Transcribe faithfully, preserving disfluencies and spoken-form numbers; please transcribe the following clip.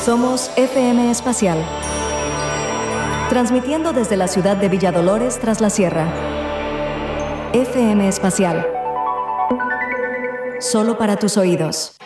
Somos F M Espacial, transmitiendo desde la ciudad de Villa Dolores tras la sierra. F M Espacial, solo para tus oídos.